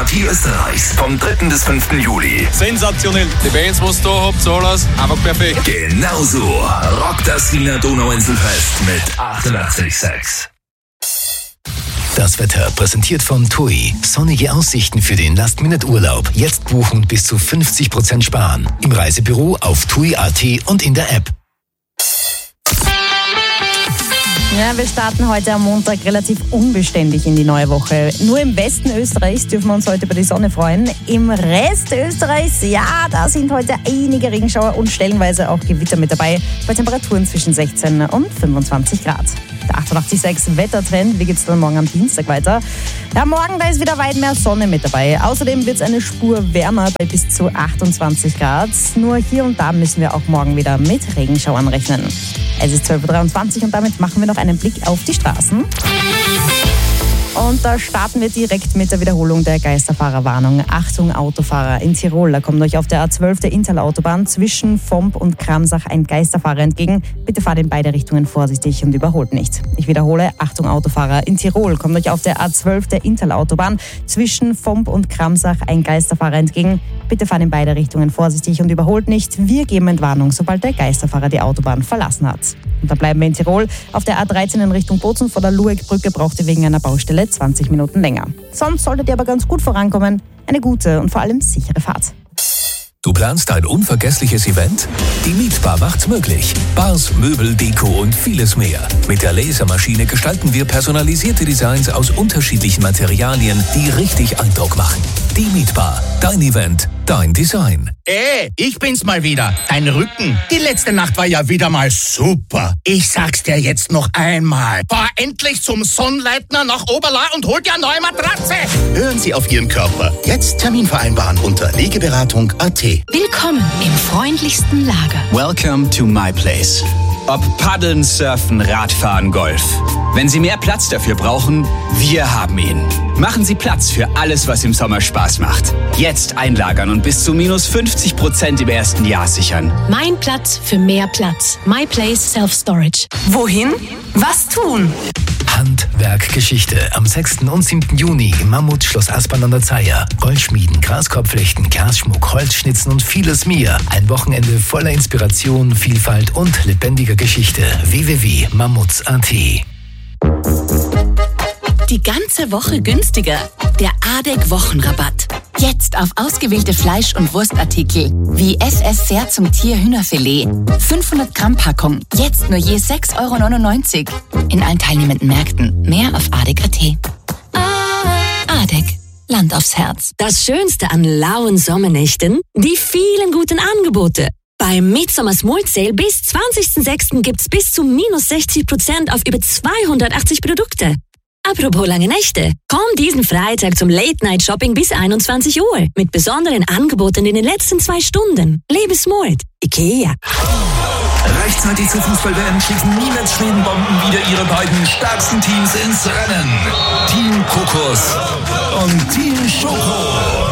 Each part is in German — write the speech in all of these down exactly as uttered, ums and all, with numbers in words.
Partie Österreichs vom dritten bis fünften Juli. Sensationell. Die Bands, was ihr da habt, alles einfach perfekt. Genauso rockt das Wiener Donauinselfest mit achtundachtzig Komma sechs. Das Wetter präsentiert von T U I. Sonnige Aussichten für den Last-Minute-Urlaub. Jetzt buchen und bis zu fünfzig Prozent sparen. Im Reisebüro, auf tui punkt at und in der App. Ja, wir starten heute am Montag relativ unbeständig in die neue Woche. Nur im Westen Österreichs dürfen wir uns heute über die Sonne freuen. Im Rest Österreichs, ja, da sind heute einige Regenschauer und stellenweise auch Gewitter mit dabei, bei Temperaturen zwischen sechzehn und fünfundzwanzig Grad. Der achtundachtzig Komma sechs Wettertrend, wie geht's dann morgen am Dienstag weiter? Ja, morgen, da ist wieder weit mehr Sonne mit dabei. Außerdem wird es eine Spur wärmer bei bis zu achtundzwanzig Grad. Nur hier und da müssen wir auch morgen wieder mit Regenschauern rechnen. Es ist zwölf Uhr dreiundzwanzig und damit machen wir noch einen Blick auf die Straßen. Und da starten wir direkt mit der Wiederholung der Geisterfahrerwarnung. Achtung Autofahrer, in Tirol, da kommt euch auf der A zwölf der Interlautobahn zwischen Vomp und Kramsach ein Geisterfahrer entgegen. Bitte fahrt in beide Richtungen vorsichtig und überholt nicht. Ich wiederhole, Achtung Autofahrer, in Tirol kommt euch auf der A zwölf der Interlautobahn zwischen Vomp und Kramsach ein Geisterfahrer entgegen. Bitte fahrt in beide Richtungen vorsichtig und überholt nicht. Wir geben Entwarnung, sobald der Geisterfahrer die Autobahn verlassen hat. Und dann bleiben wir in Tirol. Auf der A dreizehn in Richtung Bozen vor der Lueckbrücke braucht ihr wegen einer Baustelle zwanzig Minuten länger. Sonst solltet ihr aber ganz gut vorankommen. Eine gute und vor allem sichere Fahrt. Du planst ein unvergessliches Event? Die Mietbar macht's möglich. Bars, Möbel, Deko und vieles mehr. Mit der Lasermaschine gestalten wir personalisierte Designs aus unterschiedlichen Materialien, die richtig Eindruck machen. Die Mietbar. Dein Event, dein Design. Ey, ich bin's mal wieder. Dein Rücken. Die letzte Nacht war ja wieder mal super. Ich sag's dir jetzt noch einmal. Fahr endlich zum Sonnleitner nach Oberla und hol dir eine neue Matratze. Hören Sie auf Ihren Körper. Jetzt Termin vereinbaren unter legeberatung punkt at. Willkommen im freundlichsten Lager. Welcome to my place. Ob Paddeln, Surfen, Radfahren, Golf. Wenn Sie mehr Platz dafür brauchen, wir haben ihn. Machen Sie Platz für alles, was im Sommer Spaß macht. Jetzt einlagern und bis zu minus fünfzig Prozent im ersten Jahr sichern. Mein Platz für mehr Platz. My Place Self Storage. Wohin? Was tun? Handwerkgeschichte am sechsten und siebten Juni im Mammut Schloss Aspern an der Zeiher. Goldschmieden, Graskorbflechten, Glasschmuck, Holzschnitzen und vieles mehr. Ein Wochenende voller Inspiration, Vielfalt und lebendiger Geschichte. w w w punkt mammuts punkt at. Die ganze Woche günstiger. Der A D E C-Wochenrabatt. Jetzt auf ausgewählte Fleisch- und Wurstartikel wie S S Seer zum Tier-Hühnerfilet. fünfhundert Gramm Packung. Jetzt nur je sechs Euro neunundneunzig. In allen teilnehmenden Märkten. Mehr auf A D E C punkt at. A D E C. Land aufs Herz. Das Schönste an lauen Sommernächten? Die vielen guten Angebote. Beim Midsummer Small Sale bis zwanzigsten sechsten gibt's bis zu minus sechzig Prozent auf über zweihundertachtzig Produkte. Apropos lange Nächte. Komm diesen Freitag zum Late-Night-Shopping bis einundzwanzig Uhr mit besonderen Angeboten in den letzten zwei Stunden. Lebe smart. IKEA. Rechtzeitig zur Fußball-W M schießen niemals Schwedenbomben wieder ihre beiden stärksten Teams ins Rennen. Team Kokos und Team Schoko.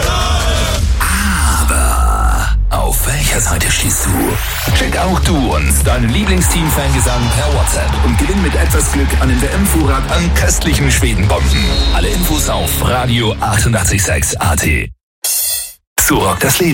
Aber auf welcher Seite stehst du? Schick auch du uns deinen Lieblingsteam-Fangesang per WhatsApp und gewinn mit etwas Glück einen W M-Vorrat an köstlichen Schwedenbomben. Alle Infos auf Radio achtundachtzig Komma sechs A T. So rockt das Leben.